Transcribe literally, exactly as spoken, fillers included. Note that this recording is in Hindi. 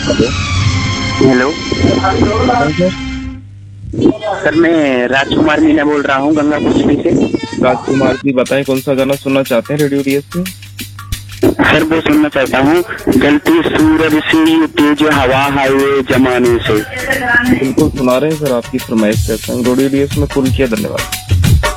हेलो सर, मैं राजकुमार मीना बोल रहा हूँ गंगापुर सिटी से। राजकुमार जी बताएं कौन सा गाना सुनना चाहते हैं रेडियो डीएस से? सर वो सुनना चाहता हूँ, जलती सूरज से तेज हवा हाईवे जमाने से। बिल्कुल सुना रहे हैं सर, आपकी फरमाइश करते हैं। रेडियो डीएस में कॉल किया, धन्यवाद।